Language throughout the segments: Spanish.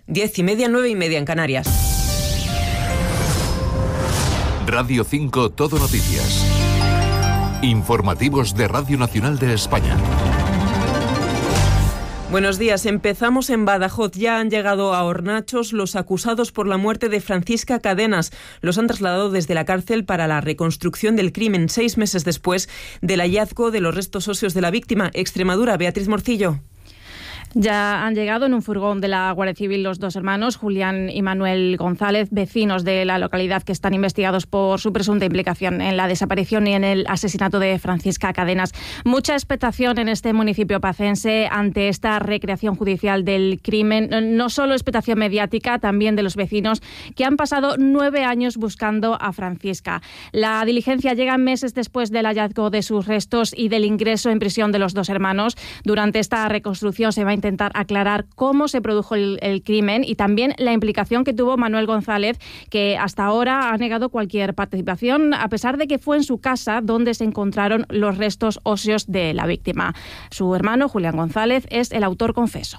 10:30, 9:30 en Canarias. Radio 5 Todo Noticias. Informativos de Radio Nacional de España. Buenos días. Empezamos en Badajoz. Ya han llegado a Hornachos los acusados por la muerte de Francisca Cadenas. Los han trasladado desde la cárcel para la reconstrucción del crimen, 6 meses después del hallazgo de los restos óseos de la víctima. Extremadura, Beatriz Morcillo. Ya han llegado en un furgón de la Guardia Civil los dos hermanos, Julián y Manuel González, vecinos de la localidad que están investigados por su presunta implicación en la desaparición y en el asesinato de Francisca Cadenas. Mucha expectación en este municipio pacense ante esta recreación judicial del crimen. No solo expectación mediática, también de los vecinos que han pasado 9 años buscando a Francisca. La diligencia llega meses después del hallazgo de sus restos y del ingreso en prisión de los dos hermanos. Durante esta reconstrucción se va a intentar aclarar cómo se produjo el crimen y también la implicación que tuvo Manuel González, que hasta ahora ha negado cualquier participación, a pesar de que fue en su casa donde se encontraron los restos óseos de la víctima. Su hermano, Julián González, es el autor confeso.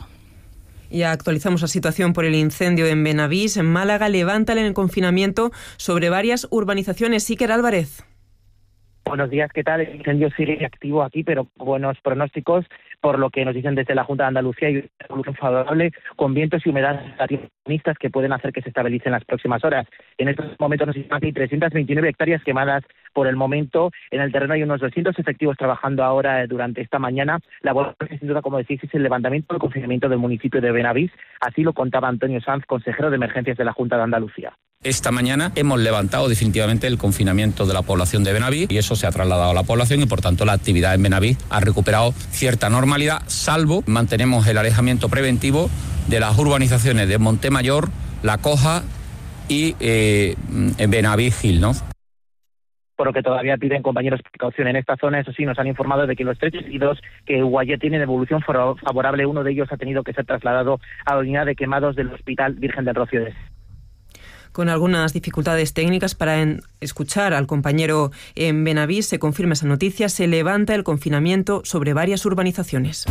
Y actualizamos la situación por el incendio en Benavís, en Málaga. Levantan el confinamiento sobre varias urbanizaciones. Iker Álvarez. Buenos días, ¿qué tal? El incendio sigue activo aquí, pero buenos pronósticos, por lo que nos dicen desde la Junta de Andalucía, hay una evolución favorable con vientos y humedades relativas que pueden hacer que se estabilicen en las próximas horas. En estos momentos nos dicen que hay 329 hectáreas quemadas por el momento. En el terreno hay unos 200 efectivos trabajando ahora durante esta mañana. La buena noticia, sin duda, como decís, es el levantamiento del confinamiento del municipio de Benavís. Así lo contaba Antonio Sanz, consejero de Emergencias de la Junta de Andalucía. Esta mañana hemos levantado definitivamente el confinamiento de la población de Benavís y eso se ha trasladado a la población y por tanto la actividad en Benavís ha recuperado cierta normalidad, salvo mantenemos el alejamiento preventivo de las urbanizaciones de Montemayor, La Coja y Benavís Gil, ¿no? Por lo que todavía piden compañeros precaución en esta zona. Eso sí, nos han informado de que los 3 heridos que hubo ayer tienen evolución favorable. Uno de ellos ha tenido que ser trasladado a la unidad de quemados del Hospital Virgen del Rocío de... Con algunas dificultades técnicas para escuchar al compañero en Benavís, se confirma esa noticia, se levanta el confinamiento sobre varias urbanizaciones.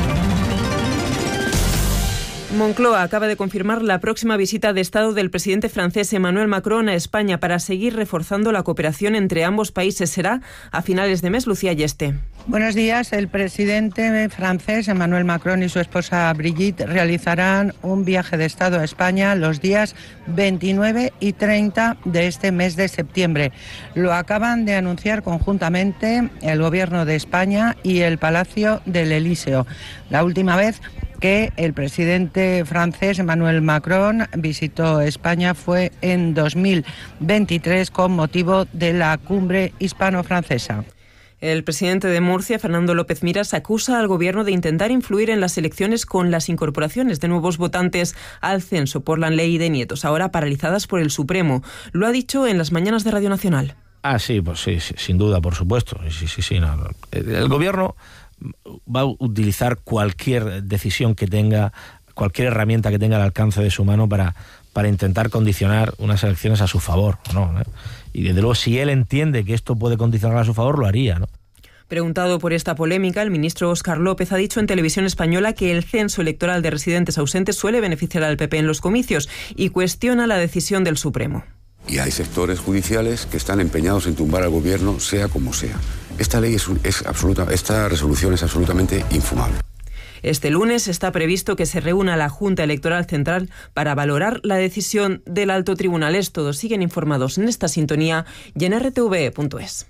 Moncloa acaba de confirmar la próxima visita de Estado del presidente francés Emmanuel Macron a España para seguir reforzando la cooperación entre ambos países. Será a finales de mes. Lucía Yeste. Buenos días. El presidente francés Emmanuel Macron y su esposa Brigitte realizarán un viaje de Estado a España los días 29 y 30 de este mes de septiembre. Lo acaban de anunciar conjuntamente el Gobierno de España y el Palacio del Elíseo. La última vez que el presidente francés Emmanuel Macron visitó España fue en 2023 con motivo de la cumbre hispano-francesa. El presidente de Murcia, Fernando López Miras, acusa al Gobierno de intentar influir en las elecciones con las incorporaciones de nuevos votantes al censo por la ley de nietos, ahora paralizadas por el Supremo. Lo ha dicho en las mañanas de Radio Nacional. Sí, pues sí, sin duda, por supuesto. Sí, no. El Gobierno va a utilizar cualquier decisión que tenga, cualquier herramienta que tenga al alcance de su mano para intentar condicionar unas elecciones a su favor, ¿no? Y desde luego, si él entiende que esto puede condicionar a su favor, lo haría, ¿no? Preguntado por esta polémica, el ministro Óscar López ha dicho en Televisión Española que el censo electoral de residentes ausentes suele beneficiar al PP en los comicios y cuestiona la decisión del Supremo. Y hay sectores judiciales que están empeñados en tumbar al Gobierno, sea como sea. Esta resolución es absolutamente infumable. Este lunes está previsto que se reúna la Junta Electoral Central para valorar la decisión del Alto Tribunal. Todos siguen informados en esta sintonía y en rtve.es.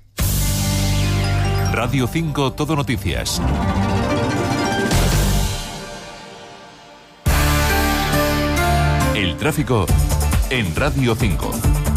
Radio 5 Todo Noticias. El tráfico en Radio 5.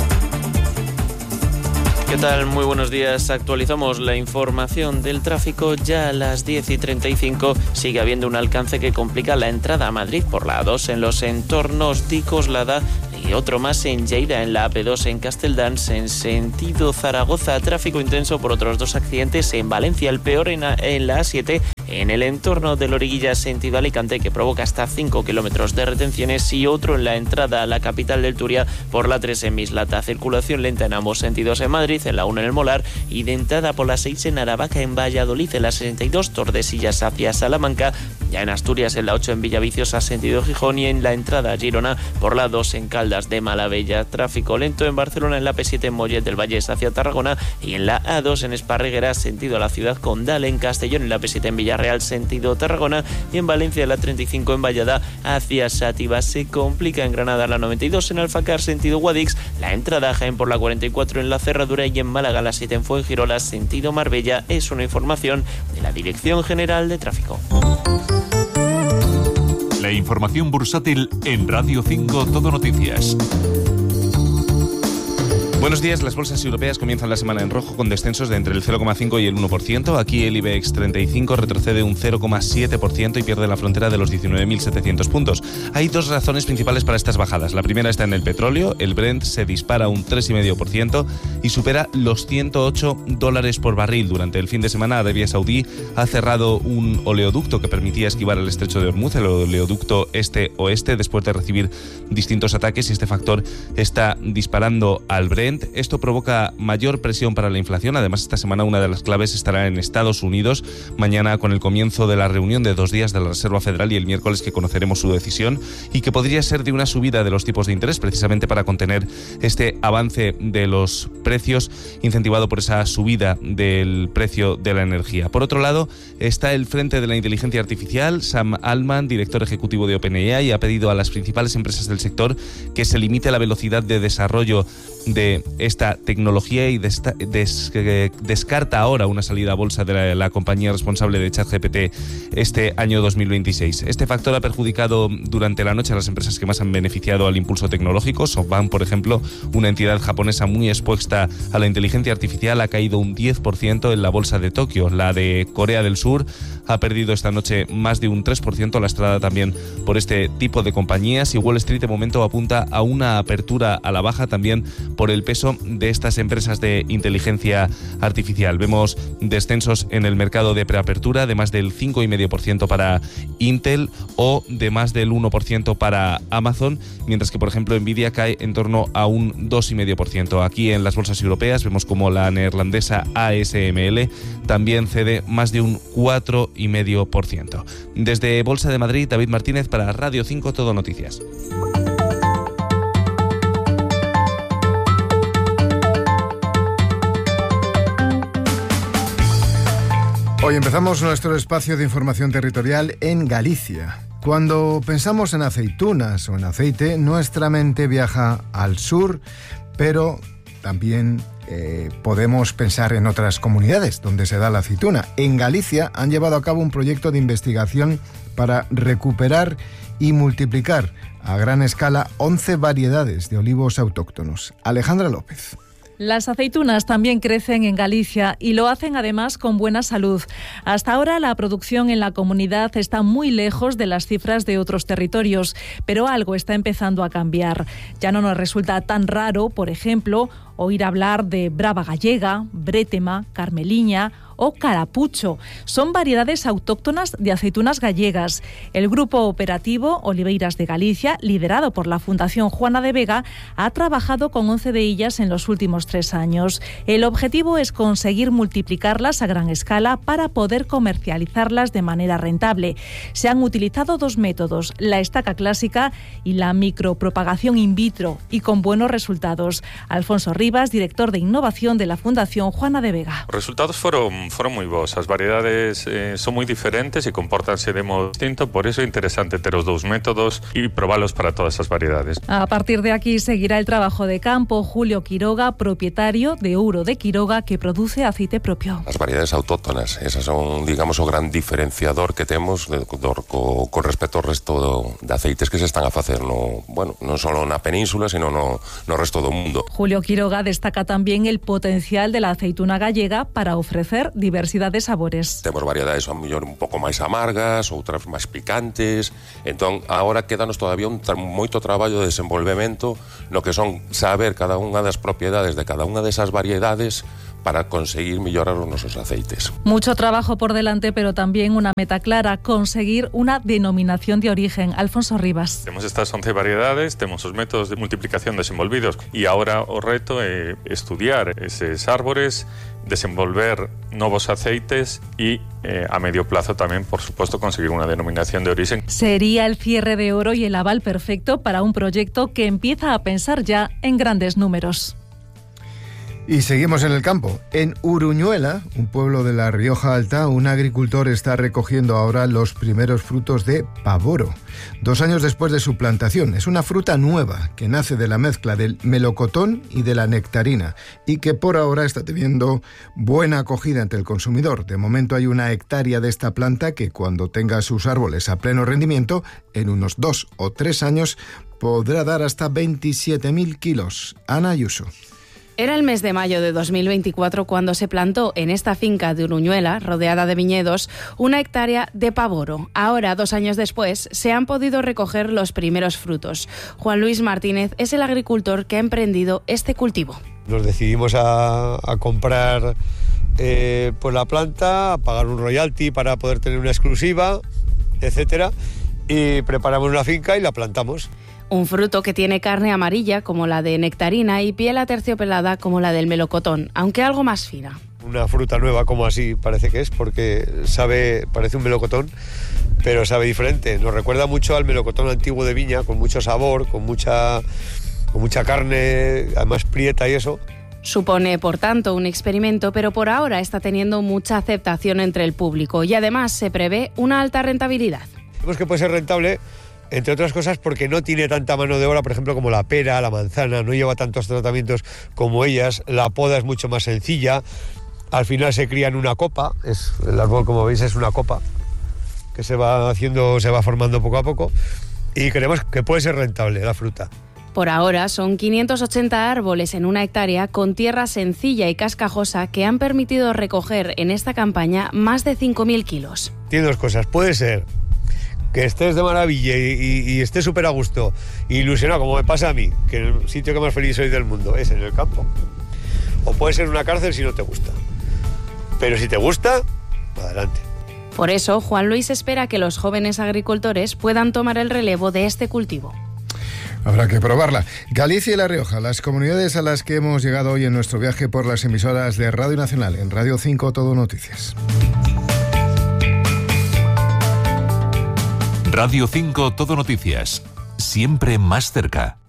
¿Qué tal? Muy buenos días. Actualizamos la información del tráfico. Ya a las 10:35 sigue habiendo un alcance que complica la entrada a Madrid por la A2 en los entornos de Coslada y otro más en Lleida, en la AP2 en Castelldans, en sentido Zaragoza. Tráfico intenso por otros 2 accidentes en Valencia, el peor en la A7 en el entorno de Loriguilla sentido Alicante, que provoca hasta 5 kilómetros de retenciones, y otro en la entrada a la capital del Turia por la 3 en Mislata. Circulación lenta en ambos sentidos en Madrid, en la 1 en el Molar, y de entrada por la 6 en Aravaca, en Valladolid, en la 62 Tordesillas hacia Salamanca, ya en Asturias en la 8 en Villaviciosa sentido Gijón, y en la entrada a Girona por la 2 en Caldas de Malavella. Tráfico lento en Barcelona en la P7 en Mollet del Vallés hacia Tarragona, y en la A2 en Esparreguera sentido a la ciudad condal, en Castellón en la P7 en Villarreal sentido Tarragona, y en Valencia la 35 en Vallada hacia Sátiva. Se complica en Granada la 92 en Alfacar sentido Guadix, la entrada a Jaén por la 44 en la Cerradura, y en Málaga la 7 en Fuengirola sentido Marbella. Es una información de la Dirección General de Tráfico. La información bursátil en Radio 5 Todo Noticias. Buenos días, las bolsas europeas comienzan la semana en rojo con descensos de entre el 0,5 y el 1%. Aquí el IBEX 35 retrocede un 0,7% y pierde la frontera de los 19.700 puntos. Hay dos razones principales para estas bajadas. La primera está en el petróleo. El Brent se dispara un 3,5% y supera los $108 por barril. Durante el fin de semana, Arabia Saudí ha cerrado un oleoducto que permitía esquivar el estrecho de Hormuz, el oleoducto este-oeste, después de recibir distintos ataques, y este factor está disparando al Brent. Esto provoca mayor presión para la inflación. Además, esta semana una de las claves estará en Estados Unidos, mañana con el comienzo de la reunión de 2 días de la Reserva Federal, y el miércoles que conoceremos su decisión, y que podría ser de una subida de los tipos de interés, precisamente para contener este avance de los precios, incentivado por esa subida del precio de la energía. Por otro lado, está el frente de la inteligencia artificial. Sam Altman, director ejecutivo de OpenAI, ha pedido a las principales empresas del sector que se limite la velocidad de desarrollo de esta tecnología, y descarta ahora una salida a bolsa de la compañía responsable de ChatGPT este año 2026. Este factor ha perjudicado durante la noche a las empresas que más han beneficiado al impulso tecnológico. SoftBank, por ejemplo, una entidad japonesa muy expuesta a la inteligencia artificial, ha caído un 10% en la bolsa de Tokio. La de Corea del Sur ha perdido esta noche más de un 3%, lastrada también por este tipo de compañías, y Wall Street de momento apunta a una apertura a la baja también por el peso de estas empresas de inteligencia artificial. Vemos descensos en el mercado de preapertura de más del 5,5% para Intel, o de más del 1% para Amazon, mientras que, por ejemplo, Nvidia cae en torno a un 2,5%. Aquí en las bolsas europeas vemos como la neerlandesa ASML también cede más de un 4,5%. Desde Bolsa de Madrid, David Martínez para Radio 5 Todo Noticias. Hoy empezamos nuestro espacio de información territorial en Galicia. Cuando pensamos en aceitunas o en aceite, nuestra mente viaja al sur, pero también podemos pensar en otras comunidades donde se da la aceituna. En Galicia han llevado a cabo un proyecto de investigación para recuperar y multiplicar a gran escala 11 variedades de olivos autóctonos. Alejandra López. Las aceitunas también crecen en Galicia y lo hacen además con buena salud. Hasta ahora la producción en la comunidad está muy lejos de las cifras de otros territorios, pero algo está empezando a cambiar. Ya no nos resulta tan raro, por ejemplo, oír hablar de brava gallega, brétema, carmeliña o carapucho. Son variedades autóctonas de aceitunas gallegas. El grupo operativo Oliveiras de Galicia, liderado por la Fundación Juana de Vega, ha trabajado con 11 de ellas en los últimos 3 años. El objetivo es conseguir multiplicarlas a gran escala para poder comercializarlas de manera rentable. Se han utilizado 2 métodos, la estaca clásica y la micropropagación in vitro, y con buenos resultados. Alfonso Rivas, director de innovación de la Fundación Juana de Vega. Os resultados foron moi bons. As variedades son moi diferentes e compórtanse de modo distinto, por eso é interesante ter os 2 métodos e probalos para todas as variedades. A partir de aquí seguirá el trabajo de campo. Julio Quiroga, propietario de Ouro de Quiroga, que produce aceite propio. As variedades autóctonas, esas son, digamos, o gran diferenciador que temos con respecto ao resto de aceites que se están a facer non só na península, sino no resto do mundo. Julio Quiroga destaca también el potencial de la aceituna gallega para ofrecer diversidade de sabores. Temos variedades a mellor un pouco máis amargas, outras máis picantes. Entón, agora quédanos todavía moito traballo de desenvolvemento no que son saber cada unha das propiedades de cada unha desas variedades para conseguir mejorar nuestros aceites. Mucho trabajo por delante, pero también una meta clara, conseguir una denominación de origen. Alfonso Rivas. Tenemos estas 11 variedades, tenemos los métodos de multiplicación desenvolvidos y ahora os reto estudiar esos árboles, desenvolver nuevos aceites y a medio plazo también, por supuesto, conseguir una denominación de origen. Sería el cierre de oro y el aval perfecto para un proyecto que empieza a pensar ya en grandes números. Y seguimos en el campo. En Uruñuela, un pueblo de La Rioja Alta, un agricultor está recogiendo ahora los primeros frutos de pavoro, 2 años después de su plantación. Es una fruta nueva que nace de la mezcla del melocotón y de la nectarina y que por ahora está teniendo buena acogida entre el consumidor. De momento hay 1 hectárea de esta planta que, cuando tenga sus árboles a pleno rendimiento, en unos 2 o 3 años podrá dar hasta 27.000 kilos. Ana Ayuso. Era el mes de mayo de 2024 cuando se plantó en esta finca de Uruñuela, rodeada de viñedos, 1 hectárea de pavoro. Ahora, 2 años después, se han podido recoger los primeros frutos. Juan Luis Martínez es el agricultor que ha emprendido este cultivo. Nos decidimos a comprar pues la planta, a pagar un royalty para poder tener una exclusiva, etcétera, y preparamos una finca y la plantamos. Un fruto que tiene carne amarilla como la de nectarina y piel aterciopelada como la del melocotón, aunque algo más fina. Una fruta nueva, como así parece que es, porque parece un melocotón, pero sabe diferente. Nos recuerda mucho al melocotón antiguo de viña, con mucho sabor, con mucha carne, además prieta y eso. Supone, por tanto, un experimento, pero por ahora está teniendo mucha aceptación entre el público y además se prevé una alta rentabilidad. Vemos que puede ser rentable, entre otras cosas porque no tiene tanta mano de obra, por ejemplo, como la pera, la manzana, no lleva tantos tratamientos como ellas, la poda es mucho más sencilla, al final se cría en una copa, el árbol, como veis, es una copa que se va formando poco a poco y creemos que puede ser rentable la fruta. Por ahora son 580 árboles en 1 hectárea con tierra sencilla y cascajosa que han permitido recoger en esta campaña más de 5.000 kilos. Tiene 2 cosas, puede ser que estés de maravilla y estés súper a gusto, ilusionado, como me pasa a mí, que el sitio que más feliz soy del mundo es en el campo. O puede ser una cárcel si no te gusta. Pero si te gusta, adelante. Por eso, Juan Luis espera que los jóvenes agricultores puedan tomar el relevo de este cultivo. Habrá que probarla. Galicia y La Rioja, las comunidades a las que hemos llegado hoy en nuestro viaje por las emisoras de Radio Nacional. En Radio 5 Todo Noticias. Radio 5 Todo Noticias, siempre más cerca.